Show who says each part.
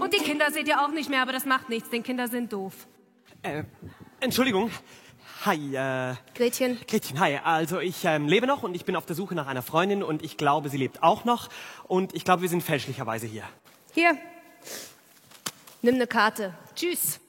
Speaker 1: Und die Kinder seht ihr auch nicht mehr, aber das macht nichts, denn Kinder sind doof.
Speaker 2: Entschuldigung. Hi,
Speaker 1: Gretchen.
Speaker 2: Gretchen, hi. Also ich lebe noch und ich bin auf der Suche nach einer Freundin und ich glaube, sie lebt auch noch. Und ich glaube, wir sind fälschlicherweise hier.
Speaker 1: Hier. Nimm eine Karte. Tschüss.